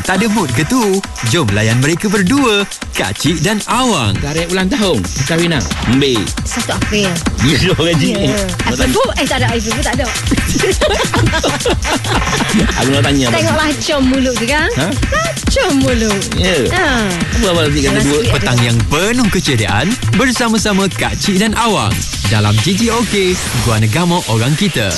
Tak ada mood ke tu? Jom layan mereka berdua, Kak Cik dan Awang. Tarik ulang tahun perkahwinan. Ambil 1 April. Ya gaji. April pun tak ada. April pun tak ada. Aku nak tanya. Tengok lacom mulut tu kan. Lacom mulut. Ya. Apa nanti kata dua Petang yang penuh keceriaan bersama-sama Kak Cik dan Awang dalam GGOK Gua Negama Orang Kita.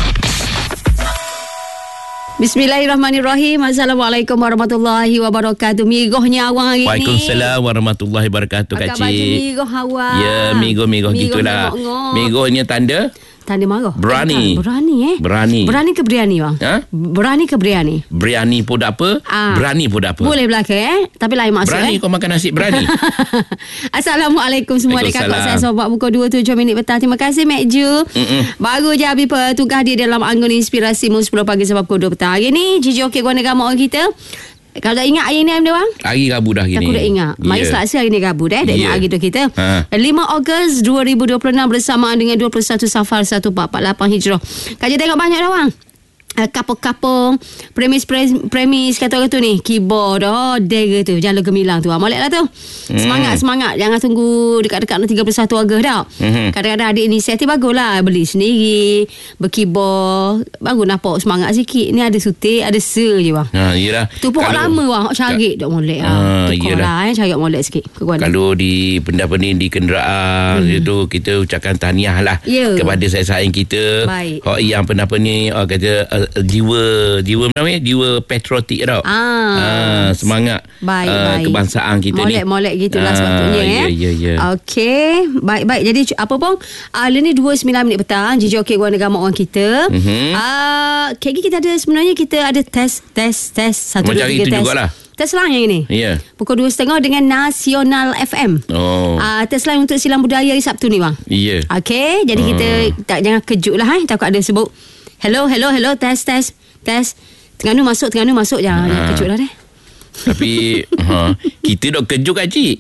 Bismillahirrahmanirrahim. Assalamualaikum warahmatullahi wabarakatuh. Migohnya Awang hari ni. Waalaikumsalam warahmatullahi wabarakatuh, Kak Cik. Baju migoh Awang. Ya, migoh gitulah. Migohnya tanda marah. berani. Berani. Berani ke berani, Bang? Berani ke berani? Berani pun tak apa, berani pun tak apa. Boleh belakang tapi lain maksud berani kau makan nasi berani. Assalamualaikum semua adik kakak saya sobat pukul 2.07 minit petang. Terima kasih Mek Ju. Baru je habis bertugas dia dalam anggun inspirasi 10 pagi sampai pukul 2 petang. Hari ni GGOK Gua Negama Orang Kita. Kalau tak ingat hari ni bang? Hari Rabu dah hari ni. Aku dah ingat. Mari Selasa hari ni Rabu dah. Tak ingat hari tu kita. 5 Ogos 2026 bersamaan dengan 21 Safar 1448 Hijrah. Kaji tengok banyak dah bang. Kapung-kapung premis kata orang tu ni keyboard dega tu jalur gemilang tu molek lah tu. Semangat jangan tunggu dekat-dekat 31 Ogos dah. Kadang-kadang ada inisiatif bagus lah, beli sendiri berkeyboard bagus nampak semangat sikit. Ni ada sutik ada je bang. Iyalah tu pokok lama bang cari dok molek tukar cari molek sikit kalau di benda-benda di kenderaan itu kita ucapkan tahniah lah kepada saing-saing kita. Hak yang apa ni kata jiwa patriotik tau. Semangat kebangsaan kita molek gitulah sepatutnya. Ya. Okey, baik. Jadi apa pun ni 29 minit petang GGOK Gua Negama Orang Kita. KG kita ada sebenarnya kita ada test 1 2 3 test. Test lain yang ini. Pukul 2.30 dengan Nasional FM. Test lain untuk silang budaya hari Sabtu ni bang. Okey, jadi kita jangan kejut lah takut ada sebut Hello, test. Terengganu masuk jangan kejut lah deh. Tapi kita dah kejut Kak Cik.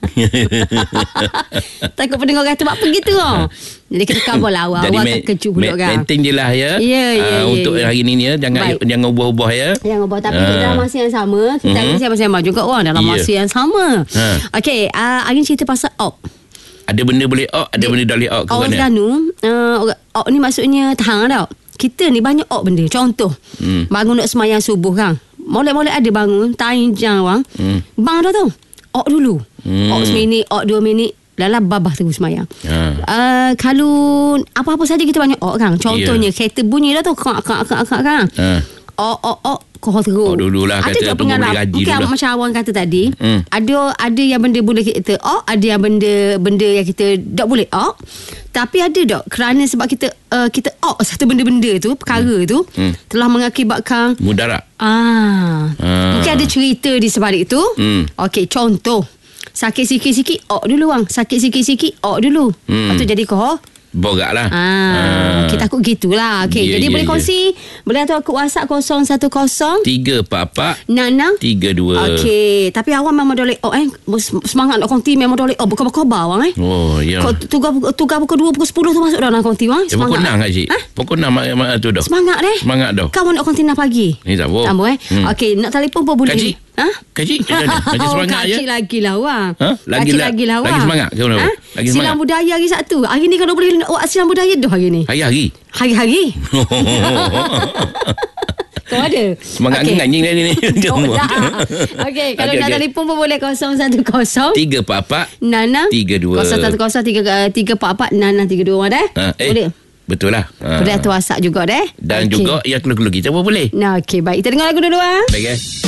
Takut pendengar kata buat begitu Jadi kita cover lah awal tak kejut pula kan. Maintain je lah ya. Untuk hari ni ya jangan ubah-ubah ya. Jangan ubah tapi dalam masa yang sama kita ada sama-sama juga orang dalam masa yang sama. Okey, hari cerita pasal op. Ada benda boleh op, ada benda tak boleh op ke mana? Orang Terengganu op ni maksudnya tahang tau. Kita ni banyak op benda. Contoh bangun nak semayang subuh kan, molek-molek ada bangun tanjang bang. Bang dah tahu op dulu. Op seminit, op 2 minit dalam babah terus semayang. Kalau apa-apa saja kita banyak op kan. Contohnya kereta bunyi dah tu kak kan. Op kau terus. Dululah kata tunggu beli gaji dulu. Macam awang kata tadi, ada yang benda boleh kita ada yang benda yang kita tak boleh tapi ada tak kerana sebab kita satu benda-benda tu perkara tu telah mengakibatkan mudarat. Mungkin ada cerita di sebalik tu. Okey, contoh sakit sikit-sikit dulu bang. Sakit sikit-sikit dulu. Lepas tu jadi kau borak lah. Kita takut gitulah. Jadi boleh kongsi. Boleh atau aku WhatsApp 010 344 66 32. Okey, tapi awak memang dah semangat nak konti memang dah berkobar bang tugas pukul 2 pukul 10 tu masuk dalam konti bang. Semangat. Pukul 6 Kak Cik. Pukul 6 tu dah. Semangat dah. Kamu nak konti 6 pagi. Ni tak boleh. Okey, nak telefon pun boleh. Kak Cik macam semangat je. Kak Cik lagi lah awang. Lagi semangat ke mana? Lagi semangat. Silang budaya hari Sabtu. Hari ni kalau boleh buat silang budaya dah hari ni. Hari-hari. Kau ada semangat nganjing dah ni. Okey, kalau nak telefon pun boleh 010 344 66 32 010 344 6632 dah. Boleh. Betul lah. Boleh tu WhatsApp juga deh. Dan juga yang keluar-keluar kita pun boleh. Okey, baik. Kita dengar lagu dulu Baik